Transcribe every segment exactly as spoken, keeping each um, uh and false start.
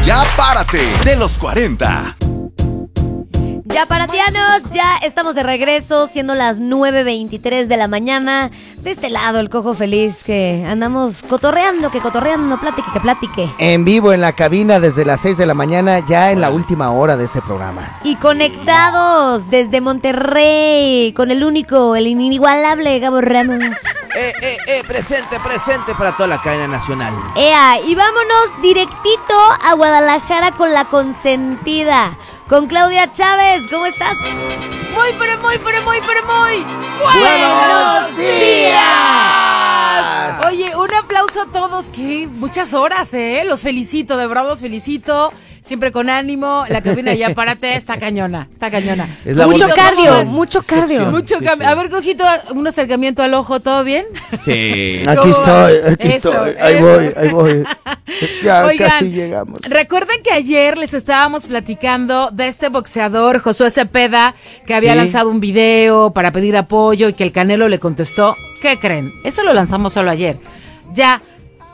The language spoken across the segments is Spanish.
Ya Párate de los cuarenta. Ya paratianos, ya estamos de regreso, siendo las nueve veintitrés de la mañana. De este lado, el Cojo Feliz, que andamos cotorreando, que cotorreando, platique, que platique. En vivo en la cabina desde las seis de la mañana, ya en la última hora de este programa. Y conectados desde Monterrey, con el único, el inigualable Gabo Ramos. Eh, eh, eh, presente, presente para toda la cadena nacional. Ea, y vámonos directito a Guadalajara con la consentida. Con Claudia Chávez, ¿cómo estás? Muy, pero muy, pero muy, pero muy ¡Buenos días! Oye, un aplauso a todos, que muchas horas, ¿eh? Los felicito, de verdad los felicito. Siempre con ánimo, la cabina Ya Párate, está cañona, está cañona. Es la Mucho bonita cardio, pasión. mucho cardio. Mucho Sí, cambio. sí. A ver, Cojito, un acercamiento al ojo, ¿todo bien? Sí. Aquí ¿Cómo estoy, va? aquí Eso, estoy, ahí eso. voy, ahí voy. Ya Oigan, casi llegamos. Recuerden que ayer les estábamos platicando de este boxeador, Josué Cepeda, que había Sí. lanzado un video para pedir apoyo y que el Canelo le contestó. ¿Qué creen? Eso lo lanzamos solo ayer. Ya,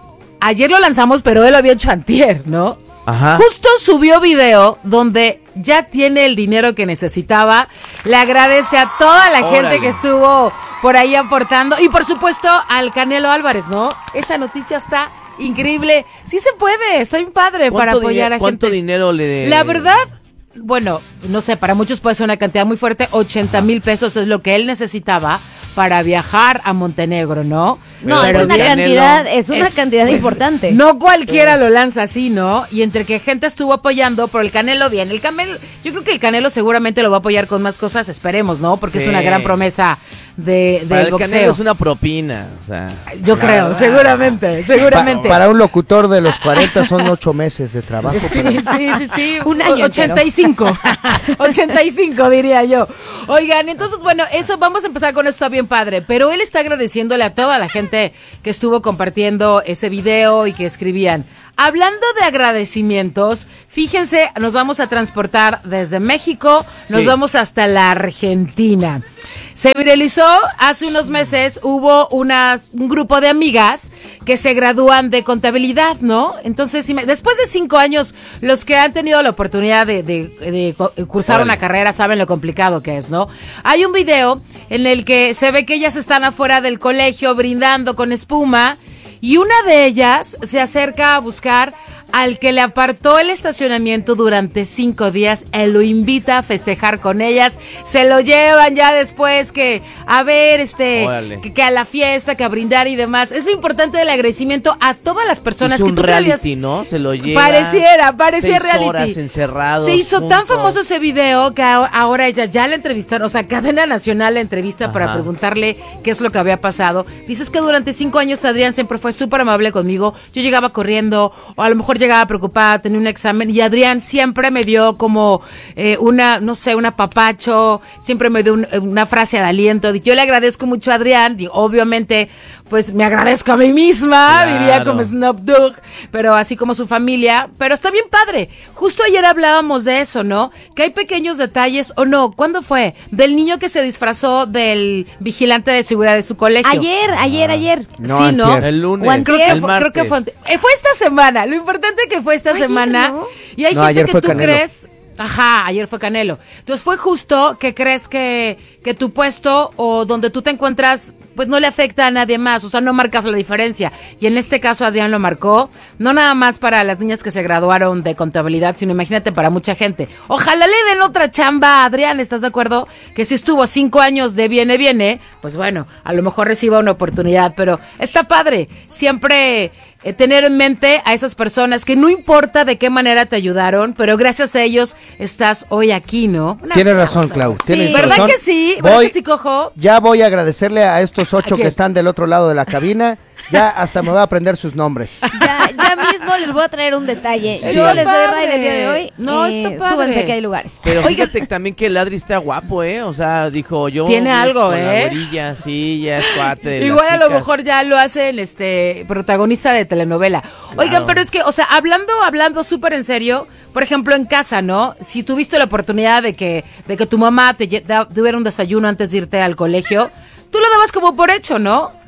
ayer lo lanzamos, pero él lo había hecho antier, ¿no? Ajá. Justo subió video donde ya tiene el dinero que necesitaba. Le agradece a toda la gente Órale. que estuvo por ahí aportando. Y por supuesto al Canelo Álvarez, ¿no? Esa noticia está increíble. Sí se puede, está bien padre para ¿Cuánto, apoyar dine- a ¿Cuánto gente. dinero le... La verdad, bueno, no sé, para muchos puede ser una cantidad muy fuerte. ochenta mil pesos es lo que él necesitaba para viajar a Montenegro, ¿no? No, Pero es una Canelo- cantidad, es una Es- cantidad pues, importante. No cualquiera lo lanza así, ¿no? Y entre que gente estuvo apoyando, pero el Canelo bien, el Canelo, yo creo que el Canelo seguramente lo va a apoyar con más cosas, esperemos, ¿no? Porque Sí. es una gran promesa de, Para del el boxeo. Canelo es una propina, o sea... Yo creo, seguramente, Pa- seguramente. para un locutor de los cuarenta son ocho meses de trabajo. Sí, pero- sí, sí, sí. Un año ochenta y cinco. ochenta y cinco diría yo. Oigan, entonces, bueno, eso vamos a empezar con esto, está bien padre. Pero él está agradeciéndole a toda la gente que estuvo compartiendo ese video y que escribían. Hablando de agradecimientos, fíjense, nos vamos a transportar desde México, nos Sí. vamos hasta la Argentina. Se viralizó hace unos meses, hubo unas, un grupo de amigas que se gradúan de contabilidad, ¿no? Entonces, ima- después de cinco años, los que han tenido la oportunidad de, de- de co- cursar Órale. una carrera saben lo complicado que es, ¿no? Hay un video en el que se ve que ellas están afuera del colegio brindando con espuma y una de ellas se acerca a buscar al que le apartó el estacionamiento durante cinco días, él lo invita a festejar con ellas, se lo llevan ya después que a ver, este, Órale. que, que a la fiesta, que a brindar y demás. Es lo importante del agradecimiento a todas las personas Es que un tú creías- reality, ¿no? Se lo lleva... Pareciera, parecía seis reality. horas encerrados Se hizo tan juntos. famoso ese video que a- ahora ella ya la entrevistaron, o sea, Cadena Nacional la entrevista para Ajá. preguntarle qué es lo que había pasado. Dices que durante cinco años Adrián siempre fue súper amable conmigo. Yo llegaba corriendo, o a lo mejor llegaba preocupada, tenía un examen, y Adrián siempre me dio como eh, una, no sé, un apapacho, siempre me dio un- una frase de aliento. Yo le agradezco mucho a Adrián, digo, obviamente, pues me agradezco a mí misma, Claro. diría como Snoop Dogg, pero así como su familia, pero está bien padre. Justo ayer hablábamos de eso, ¿no? Que hay pequeños detalles, o no, ¿cuándo fue? Del niño que se disfrazó del vigilante de seguridad de su colegio. Ayer, ayer, ayer. No, Sí, ¿no? antier. El lunes, O antier. Creo que, el fue, martes. creo que fue, ante- eh, fue esta semana. Lo importante que fue esta Ayer, semana. ¿no? Y hay No, gente ayer que fue tú Canelo. crees. Ajá, ayer fue Canelo. Entonces fue justo que crees que, que tu puesto o donde tú te encuentras, pues no le afecta a nadie más, o sea, no marcas la diferencia. Y en este caso Adrián lo marcó, no nada más para las niñas que se graduaron de contabilidad, sino imagínate para mucha gente. Ojalá le den otra chamba a Adrián, ¿estás de acuerdo? Que si estuvo cinco años de viene, viene, pues bueno, a lo mejor reciba una oportunidad, pero está padre. Siempre eh, tener en mente a esas personas que no importa de qué manera te ayudaron, pero gracias a ellos estás hoy aquí, ¿no? Un Tienes aplauso. razón, Clau. Tienes ¿Verdad razón. que sí? ¿Verdad Voy- que sí, Cojo? Ya voy a agradecerle a estos ocho ¿A quién? que están del otro lado de la cabina. Ya hasta me voy a aprender sus nombres. Ya, ya mismo les voy a traer un detalle. Sí. Yo les doy Padre. ride el día de hoy. No, eh, está padre. Súbanse que hay lugares. Pero Oigan. fíjate también que el Adri está guapo, ¿eh? O sea, dijo yo... Tiene con algo, la ¿eh? güerilla, sí, ya es cuate de las Igual a lo chicas. mejor ya lo hacen este protagonista de telenovela. Oigan, Claro. pero es que, o sea, hablando, hablando súper en serio, por ejemplo, en casa, ¿no? Si tuviste la oportunidad de que, de que tu mamá te lle- da- tuviera un desayuno antes de irte al colegio, tú lo dabas como por hecho, ¿no?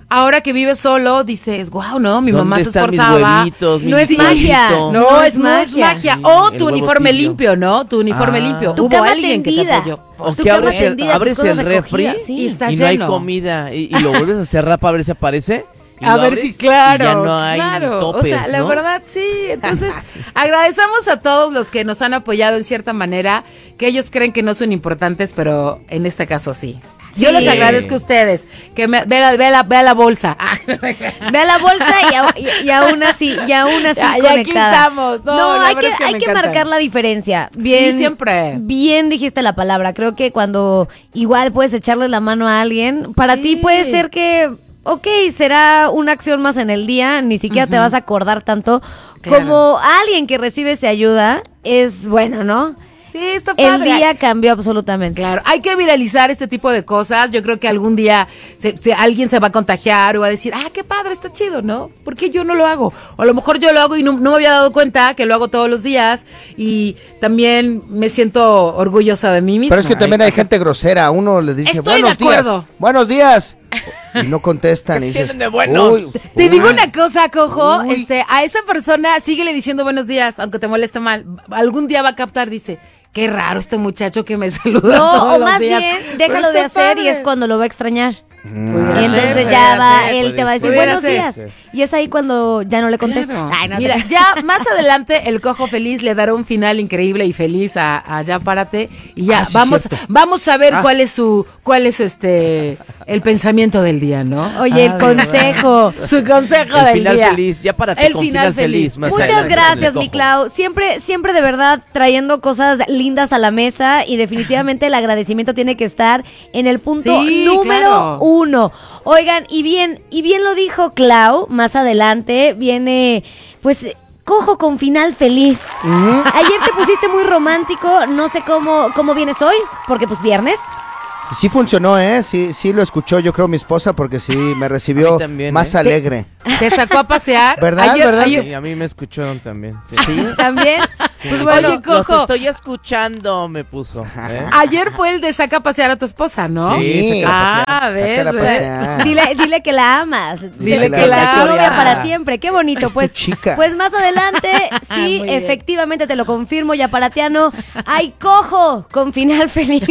ahora que vives solo, dices, wow, no, mi mamá ¿Dónde se están mis esforzaba. huevitos, mi No es pollito? magia. No, No es, es no es magia. magia. Sí, O el tu huevo uniforme tibio. limpio, ¿no? Tu uniforme Ah. limpio. Tu Hubo cama alguien que te tendida. apoyó. O Tu que cama abres, el, tendida, tus abres cosas el refri recogidas, sí. Y está y no hay lleno. comida y, y lo vuelves a cerrar para ver si aparece. y A lo ver abres si, claro, y ya no hay claro. topes, O sea, la ¿no? verdad, sí. Entonces, agradecemos a todos los que nos han apoyado en cierta manera, que ellos creen que no son importantes, pero en este caso sí. Sí. Yo les agradezco a ustedes, que me, ve, la, ve, la, ve la bolsa. Ve a la bolsa y, a- y- y aún así, y aún así Ya- ya aquí conectada. estamos. No, No, la hay verdad que, es que hay me que encantan. marcar la diferencia. Sí, Bien, siempre. Bien dijiste la palabra. Creo que cuando igual puedes echarle la mano a alguien, para Sí. ti puede ser que, ok, será una acción más en el día, ni siquiera te vas a acordar tanto. Claro. Como alguien que recibe esa ayuda, es bueno, ¿no? Sí, está El padre. día cambió absolutamente. Claro, hay que viralizar este tipo de cosas. Yo creo que algún día se, se- alguien se va a contagiar o va a decir, ah, qué padre, está chido, ¿no? ¿Por qué yo no lo hago? O a lo mejor yo lo hago y no, no me había dado cuenta que lo hago todos los días y también me siento orgullosa de mí misma. Pero es que también hay gente grosera. Uno le dice, Estoy de buenos días, acuerdo. buenos días. Y no contestan. Y dices, tienen de buenos? "Uy, Te uy". digo una cosa, Cojo, Uy. este, a esa persona síguele diciendo buenos días, aunque te moleste mal. Algún día va a captar, dice, qué raro este muchacho que me saluda No, todos o los más días". bien, Pero déjalo de está hacer y padre. es cuando lo va a extrañar. Pudiera Y ser, entonces pudiera ya va, ser. él te va a decir Pudiera buenos ser. días. Y es ahí cuando ya no le contestas. Claro. Ay, no te- Mira, ya más adelante el Cojo Feliz le dará un final increíble y feliz a, a Ya Párate y ya Ah, sí, vamos cierto. vamos a ver Ah. cuál es su cuál es este el pensamiento del día, ¿no? Oye, el Ah, consejo. Su consejo El del final día. feliz, ya para El con final final feliz. feliz. más Muchas adelante, gracias, Cojo. mi Clau. Siempre, siempre de verdad trayendo cosas lindas a la mesa y definitivamente el agradecimiento tiene que estar en el punto Sí, número claro. uno. Oigan, y bien, y bien lo dijo Clau, más adelante viene, pues, Cojo con final feliz. Ayer te pusiste muy romántico, no sé cómo, cómo vienes hoy, porque pues viernes. Sí funcionó, ¿eh? Sí, sí lo escuchó, yo creo, mi esposa, porque sí me A recibió mí también, más ¿eh? alegre. Te sacó a pasear. ¿Verdad? Ayer, ¿Verdad? ayer- Sí, a mí me escucharon también. Sí. Sí. También. Pues bueno, Oye, Los Cojo. estoy escuchando, me puso. ¿eh? Ayer fue el de saca a pasear a tu esposa, ¿no? Sí. Ah, Sácala a ves. pasear. Dile, dile que la amas. Dile Dile que que la sea tu ama. novia para siempre. Qué bonito. Es tu Pues, chica. pues más adelante, sí, Muy bien. efectivamente te lo confirmo, ya Paratiano. Hay Cojo con final feliz.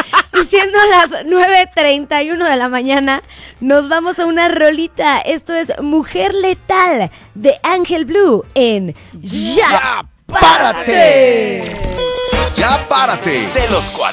Y siendo las nueve treinta y uno de la mañana, nos vamos a una rolita. Esto es Mujer Letal de Ángel Blue en Ya. ¡Párate! Ya párate de los cuarenta.